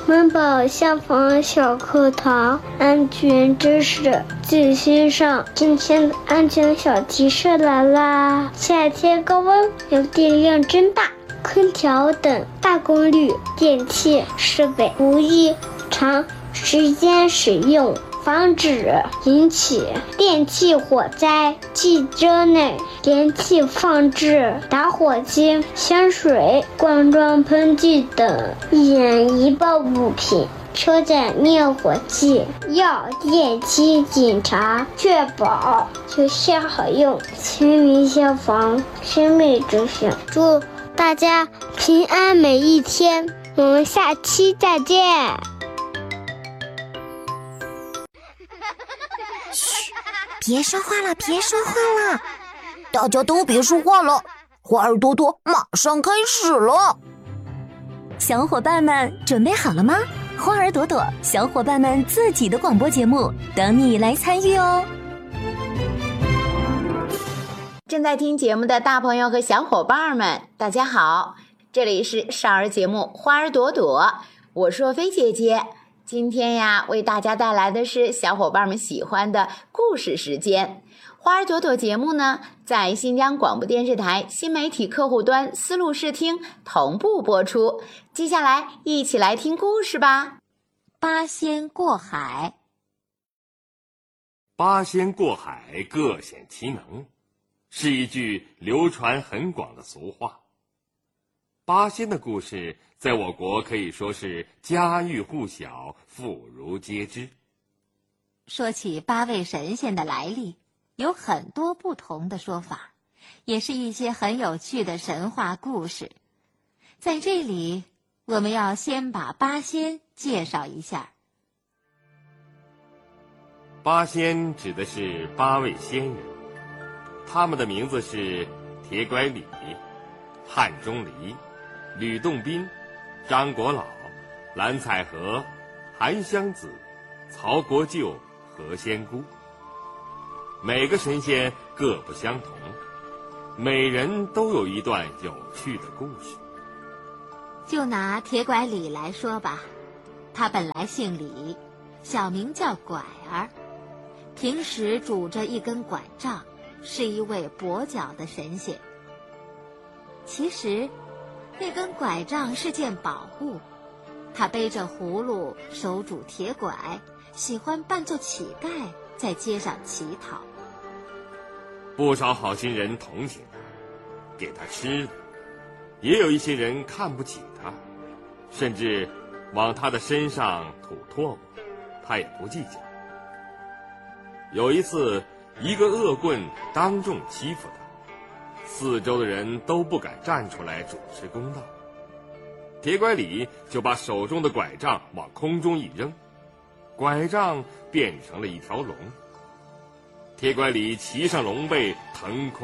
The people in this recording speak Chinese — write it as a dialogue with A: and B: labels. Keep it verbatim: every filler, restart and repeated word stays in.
A: 温饱下方小课堂，安全知识最新上。今天的安全小提示来啦！夏天高温，有电量增大，空调等大功率电器设备不宜长时间使用，防止引起电气火灾。汽车内电器放置打火机、香水、罐装喷剂等易引爆物品。车载灭火器要定期检查，确保有效好用。全民消防，生命至上。祝大家平安每一天，我们下期再见。
B: 别说话了，别说话了，大家都别说话了，花儿朵朵马上开始了。小伙伴们准备好了吗？花儿朵朵小伙伴们自己的广播节目等你来参与哦。
C: 正在听节目的大朋友和小伙伴们，大家好，这里是少儿节目花儿朵朵，我是若飞姐姐。今天呀，为大家带来的是小伙伴们喜欢的故事时间。花儿朵朵节目呢，在新疆广播电视台新媒体客户端思路视听同步播出。接下来一起来听故事吧。
D: 八仙过海。
E: 八仙过海，各显其能，是一句流传很广的俗话。八仙的故事在我国可以说是家喻户晓，妇孺皆知。
D: 说起八位神仙的来历，有很多不同的说法，也是一些很有趣的神话故事。在这里，我们要先把八仙介绍一下。
E: 八仙指的是八位仙人，他们的名字是铁拐李、汉钟离、吕洞宾、张国老、蓝采和、韩湘子、曹国舅、何仙姑。每个神仙各不相同，每人都有一段有趣的故事。
D: 就拿铁拐李来说吧，他本来姓李，小名叫拐儿，平时拄着一根拐杖，是一位跛脚的神仙。其实那根拐杖是件宝物，他背着葫芦，手拄铁拐，喜欢扮作乞丐，在街上乞讨。
E: 不少好心人同情他，给他吃的，也有一些人看不起他，甚至往他的身上吐唾沫，他也不计较。有一次，一个恶棍当众欺负他，四周的人都不敢站出来主持公道。铁拐李就把手中的拐杖往空中一扔，拐杖变成了一条龙。铁拐李骑上龙背，腾空